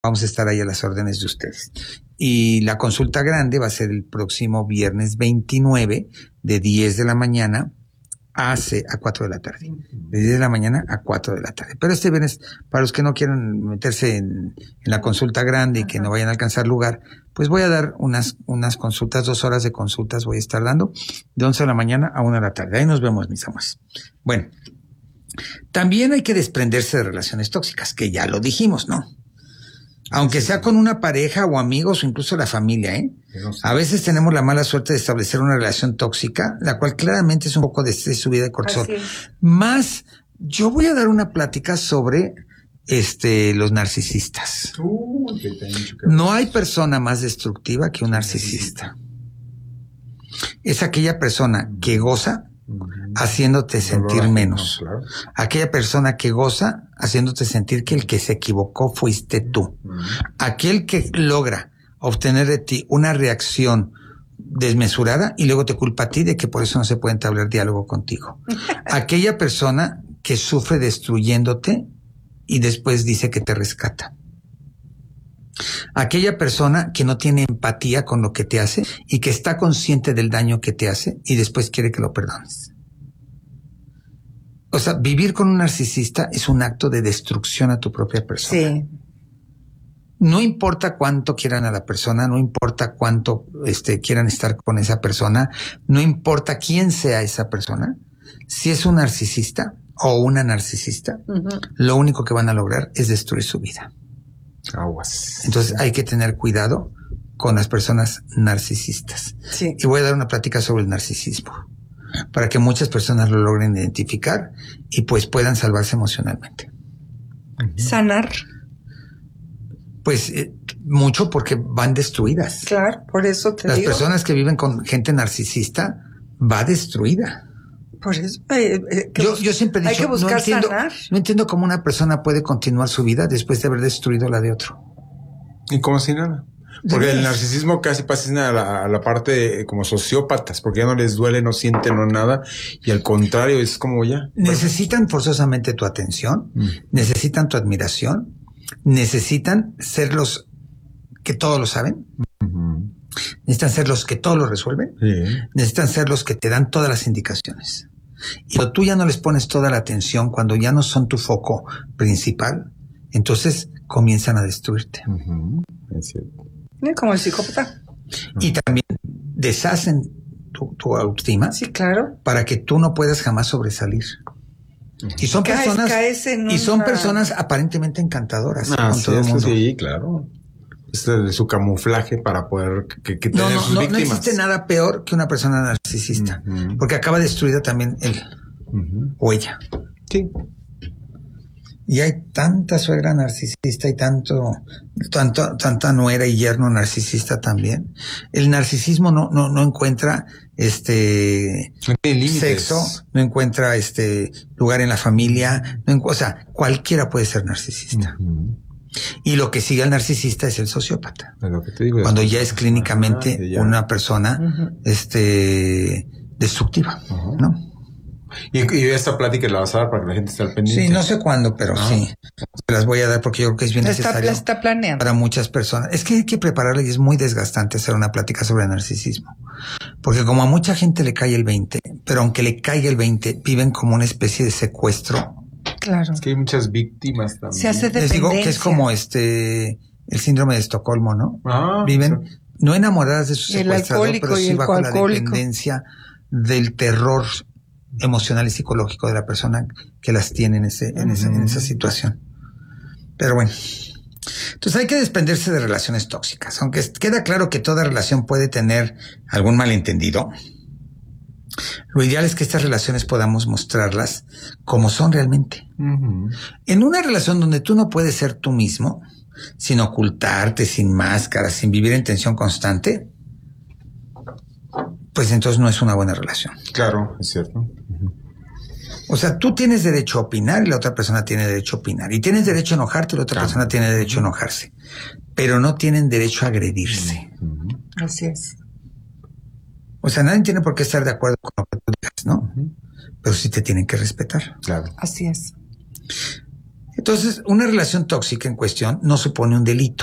vamos a estar ahí a las órdenes de ustedes. Y la consulta grande va a ser el próximo viernes 29 de 10 de la mañana a 4 de la tarde. De 10 de la mañana a 4 de la tarde. Pero este viernes, para los que no quieran meterse en la consulta grande y que no vayan a alcanzar lugar, pues voy a dar unas consultas, 2 horas de consultas voy a estar dando, de 11 de la mañana a 1 de la tarde. Ahí nos vemos, mis amores. Bueno, también hay que desprenderse de relaciones tóxicas, que ya lo dijimos, ¿no? Aunque sea con una pareja o amigos o incluso la familia, ¿eh? A veces tenemos la mala suerte de establecer una relación tóxica, la cual claramente es un poco de estrés, subida de cortisol. Más, yo voy a dar una plática sobre los narcisistas. No hay persona más destructiva que un narcisista. Es aquella persona que goza haciéndote sentir menos. Claro. Aquella persona que goza haciéndote sentir que el que se equivocó fuiste tú. Aquel que logra obtener de ti una reacción desmesurada y luego te culpa a ti de que por eso no se puede entablar diálogo contigo. Aquella persona que sufre destruyéndote y después dice que te rescata. Aquella persona que no tiene empatía con lo que te hace y que está consciente del daño que te hace y después quiere que lo perdones. O sea, vivir con un narcisista es un acto de destrucción a tu propia persona. Sí. No importa cuánto quieran a la persona, no importa cuánto quieran estar con esa persona, no importa quién sea esa persona, si es un narcisista o una narcisista, lo único que van a lograr es destruir su vida. Aguas. Entonces hay que tener cuidado con las personas narcisistas. Sí. Y voy a dar una plática sobre el narcisismo para que muchas personas lo logren identificar y pues puedan salvarse emocionalmente. Sanar. Pues mucho porque van destruidas. Claro, por eso te digo. Las digo. Personas que viven con gente narcisista va destruida. Por eso, yo siempre he dicho, hay que buscar sanar. No entiendo cómo una persona puede continuar su vida después de haber destruido la de otro. Y como si nada. Porque el narcisismo casi pasa a la parte como sociópatas, porque ya no les duele, no sienten, no nada, y al contrario, es como ya. Necesitan forzosamente tu atención, necesitan tu admiración, necesitan ser los que todo lo saben, necesitan ser los que todo lo resuelven, necesitan ser los que te dan todas las indicaciones. Y cuando tú ya no les pones toda la atención, cuando ya no son tu foco principal, entonces comienzan a destruirte. Es cierto. Como el psicópata. Y también deshacen tu autoestima. Sí, claro. Para que tú no puedas jamás sobresalir. Y son personas aparentemente encantadoras con todo el mundo. Sí, claro. Es de su camuflaje para poder que tener sus víctimas. No existe nada peor que una persona narcisista, porque acaba destruida también él o ella. Sí. Y hay tanta suegra narcisista y tanta nuera y yerno narcisista también. El narcisismo no encuentra sexo, no encuentra lugar en la familia, o sea, cualquiera puede ser narcisista. Y lo que sigue al narcisista es el sociópata. Es lo que te digo, cuando ya es clínicamente una persona destructiva, ¿no? Y esta plática la vas a dar para que la gente esté al pendiente. Sí, no sé cuándo, pero sí. Se las voy a dar porque yo creo que es bien necesario. Está planeando. Para muchas personas. Es que hay que prepararla y es muy desgastante hacer una plática sobre narcisismo. Porque como a mucha gente le cae el 20, pero aunque le caiga el 20, viven como una especie de secuestro. Claro. Es que hay muchas víctimas también. Se hace dependencia. Les digo que es como el síndrome de Estocolmo, ¿no? Viven no enamoradas de su secuestrador, pero sí bajo la dependencia del terror emocional y psicológico de la persona que las tiene en esa situación. Pero bueno, entonces hay que desprenderse de relaciones tóxicas, aunque queda claro que toda relación puede tener algún malentendido. Lo ideal es que estas relaciones podamos mostrarlas como son realmente. En una relación donde tú no puedes ser tú mismo, sin ocultarte, sin máscaras, sin vivir en tensión constante, pues entonces no es una buena relación. Claro, es cierto. O sea, tú tienes derecho a opinar y la otra persona tiene derecho a opinar. Y tienes derecho a enojarte y la otra persona tiene derecho a enojarse. Pero no tienen derecho a agredirse. Así es. O sea, nadie tiene por qué estar de acuerdo con lo que tú digas, ¿no? Pero sí te tienen que respetar. Claro. Así es. Entonces, una relación tóxica en cuestión no supone un delito.